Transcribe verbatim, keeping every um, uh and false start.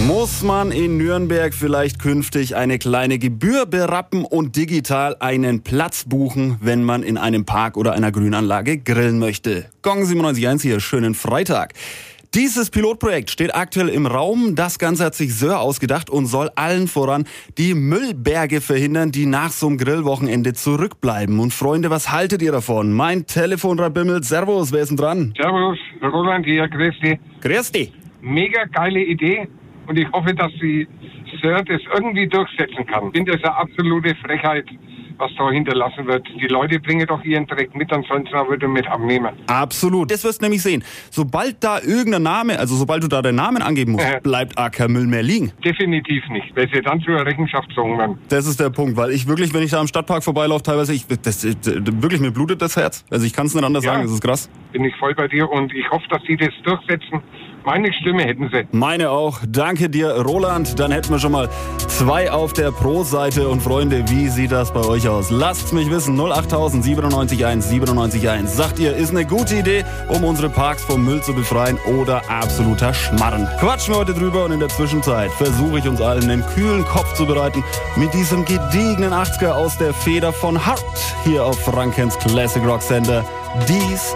Muss man in Nürnberg vielleicht künftig eine kleine Gebühr berappen und digital einen Platz buchen, wenn man in einem Park oder einer Grünanlage grillen möchte? Gong siebenundneunzig Komma eins hier, schönen Freitag. Dieses Pilotprojekt steht aktuell im Raum. Das Ganze hat sich Söhr ausgedacht und soll allen voran die Müllberge verhindern, die nach so einem Grillwochenende zurückbleiben. Und Freunde, was haltet ihr davon? Mein Telefonrad bimmelt. Servus, wer ist denn dran? Servus, Roland hier, grüß dich. Grüß dich. Mega geile Idee und ich hoffe, dass die Söhr das irgendwie durchsetzen kann. Ich finde das eine absolute Frechheit, was da hinterlassen wird. Die Leute bringen doch ihren Dreck mit, ansonsten würde mit abnehmen. Absolut. Das wirst du nämlich sehen. Sobald da irgendein Name, also sobald du da den Namen angeben musst, äh. bleibt auch kein Müll mehr liegen. Definitiv nicht, weil sie dann zur Rechenschaft gezogen werden. Das ist der Punkt, weil ich wirklich, wenn ich da am Stadtpark vorbeilaufe, teilweise, ich, das, das, wirklich, mir blutet das Herz. Also ich kann es nicht anders ja, sagen, das ist krass. Bin ich voll bei dir und ich hoffe, dass sie das durchsetzen. Meine Stimme hätten sie. Meine auch. Danke dir, Roland. Dann hätten wir schon mal zwei auf der Pro-Seite. Und Freunde, wie sieht das bei euch aus? Lasst's mich wissen. null acht tausend siebenundneunzig eins siebenundneunzig eins. Sagt ihr, ist eine gute Idee, um unsere Parks vom Müll zu befreien oder absoluter Schmarren? Quatschen wir heute drüber und in der Zwischenzeit versuche ich uns allen einen kühlen Kopf zu bereiten mit diesem gediegenen achtziger aus der Feder von Hart hier auf Frankens Classic Rock Sender. Dies